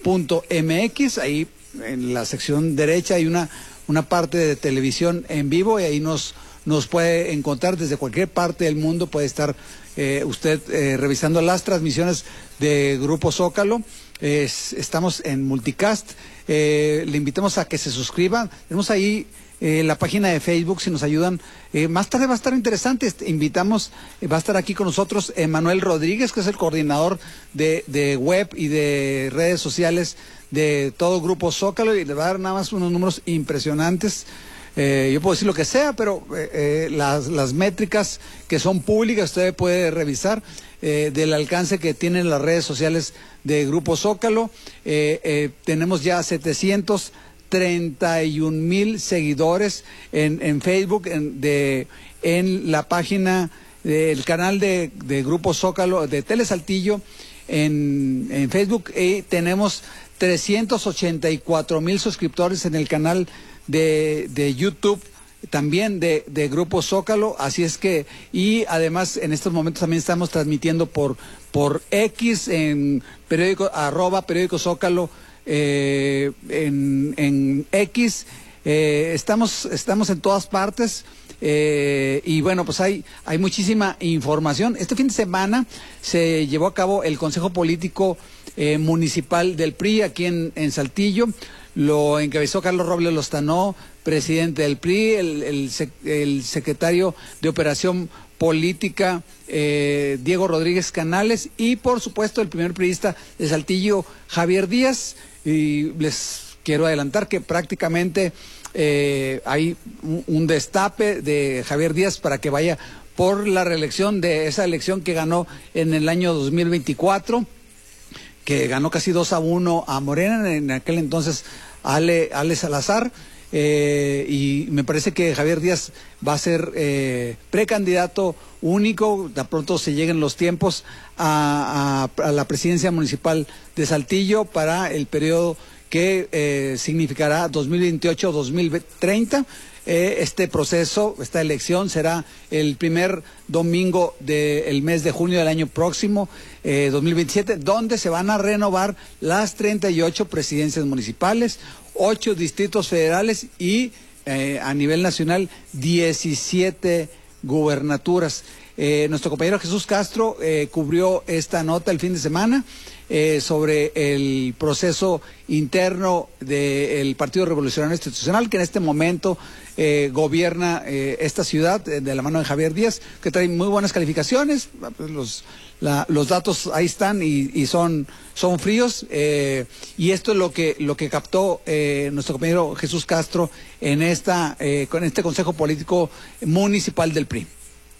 Ahí en la sección derecha hay una parte de televisión en vivo y ahí nos puede encontrar desde cualquier parte del mundo. Puede estar usted revisando las transmisiones de Grupo Zócalo. Estamos en multicast. Le invitamos a que se suscriban. Tenemos ahí la página de Facebook, si nos ayudan. Más tarde va a estar interesante. Va a estar aquí con nosotros Manuel Rodríguez, que es el coordinador de web y de redes sociales de todo Grupo Zócalo, y le va a dar nada más unos números impresionantes. Yo puedo decir lo que sea, pero las métricas que son públicas usted puede revisar del alcance que tienen las redes sociales de Grupo Zócalo. Tenemos ya 731,000 seguidores en Facebook, en la página del canal de Grupo Zócalo, de Tele Saltillo, en Facebook, y tenemos 384,000 suscriptores en el canal de YouTube, también de Grupo Zócalo. Así es que, y además en estos momentos también estamos transmitiendo por X, en periódico @periódico Zócalo, en X. Estamos en todas partes. Y bueno, pues hay muchísima información. Este fin de semana se llevó a cabo el Consejo Político Municipal del PRI aquí en Saltillo. Lo encabezó Carlos Robles Lozano, presidente del PRI, el secretario de Operación Política, Diego Rodríguez Canales, y por supuesto el primer priista de Saltillo, Javier Díaz. Y les quiero adelantar que prácticamente hay un destape de Javier Díaz para que vaya por la reelección de esa elección que ganó en el año 2024, que ganó casi 2-1 a Morena, en aquel entonces Ale Salazar, y me parece que Javier Díaz va a ser precandidato único, de pronto se lleguen los tiempos a la presidencia municipal de Saltillo para el periodo que significará 2028-2030. Este proceso, esta elección será el primer domingo del mes de junio del año próximo, 2027, donde se van a renovar las 38 presidencias municipales, 8 distritos federales y a nivel nacional 17 gubernaturas. Nuestro compañero Jesús Castro cubrió esta nota el fin de semana sobre el proceso interno del Partido Revolucionario Institucional, que en este momento gobierna esta ciudad de la mano de Javier Díaz, que trae muy buenas calificaciones. Los datos ahí están y son fríos, y esto es lo que captó nuestro compañero Jesús Castro con este Consejo Político Municipal del PRI.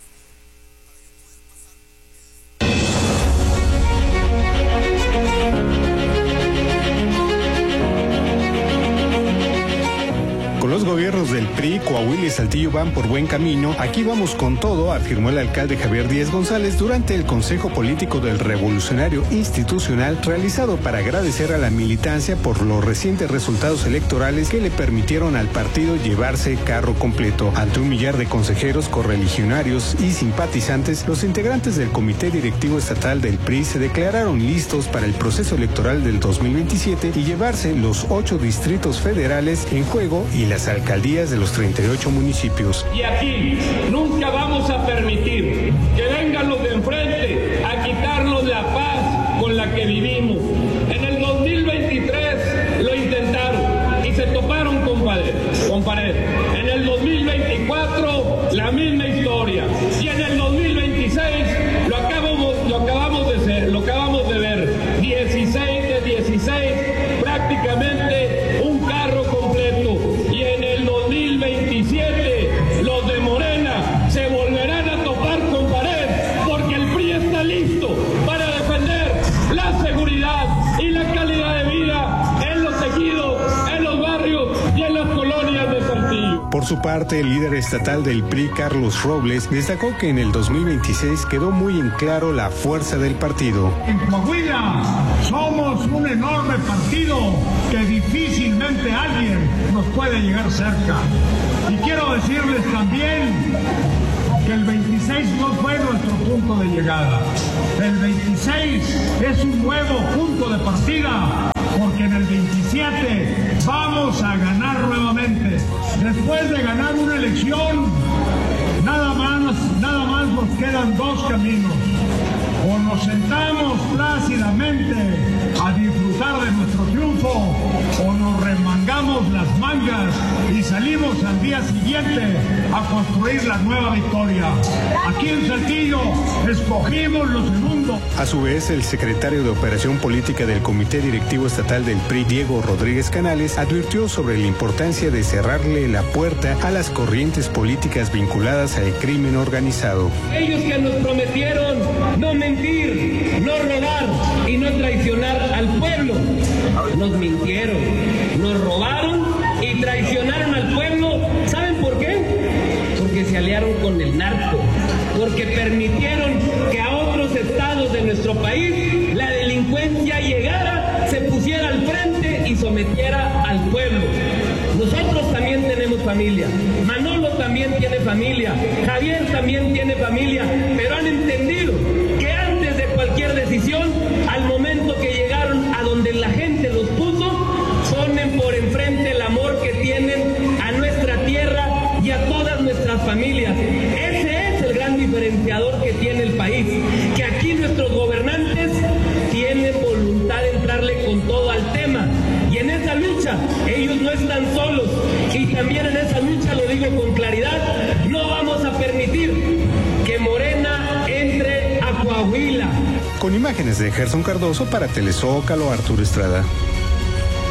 Los gobiernos del PRI, Coahuila y Saltillo van por buen camino. Aquí vamos con todo, afirmó el alcalde Javier Díaz González durante el Consejo Político del Revolucionario Institucional realizado para agradecer a la militancia por los recientes resultados electorales que le permitieron al partido llevarse carro completo. Ante un millar de consejeros, correligionarios y simpatizantes, los integrantes del Comité Directivo Estatal del PRI se declararon listos para el proceso electoral del 2027 y llevarse los 8 distritos federales en juego y las alcaldías de los 38 municipios. Y aquí nunca vamos a permitir que vengan los de enfrente a quitarnos la paz con la que vivimos. En el 2023 lo intentaron y se toparon con pared. En el 2024 la misma historia. Y en el 2026 lo acabamos de ver. 16 de 16, prácticamente un carro completo. Y en el 2027 los de Morena se volverán a topar con pared, porque el PRI está listo para defender la seguridad y la calidad de vida en los ejidos, en los barrios y en las colonias de Saltillo. Por su parte, el líder estatal del PRI, Carlos Robles, destacó que en el 2026 quedó muy en claro la fuerza del partido. En Coahuila somos un enorme partido que difícilmente alguien nos puede llegar cerca. Y quiero decirles también que el 26 no fue nuestro punto de llegada. El 26 es un nuevo punto de partida, porque 27 vamos a ganar nuevamente. Después de ganar una elección, nada más nos quedan dos caminos. O nos sentamos plácidamente a disfrutar de nuestro triunfo, o nos remangamos las mangas y salimos al día siguiente a construir la nueva victoria. Aquí en Saltillo escogimos lo segundo. A su vez, el secretario de Operación Política del Comité Directivo Estatal del PRI, Diego Rodríguez Canales, advirtió sobre la importancia de cerrarle la puerta a las corrientes políticas vinculadas al crimen organizado. Ellos que nos prometieron no mentir, no robar y no traicionar al pueblo, nos mintieron, nos robaron y traicionaron al pueblo. ¿Saben por qué? Porque se aliaron con el narco, porque permitieron que a otros estados de nuestro país la delincuencia llegara, se pusiera al frente y sometiera al pueblo. Nosotros también tenemos familia, Manolo también tiene familia, Javier también tiene familia, pero han entendido que antes de cualquier decisión, al momento que llegaron a donde la gente los puso, ponen por enfrente el amor que tienen a nuestra tierra y a todas nuestras familias. Ese es el gran diferenciador que tiene el país, que aquí nuestros gobernantes tienen voluntad de entrarle con todo al tema. Y en esa lucha ellos no están solos, y también en esa lucha, lo digo con claridad, no vamos a permitir que Morena entre a Coahuila. Con imágenes de Gerson Cardoso para Telezócalo, Arturo Estrada.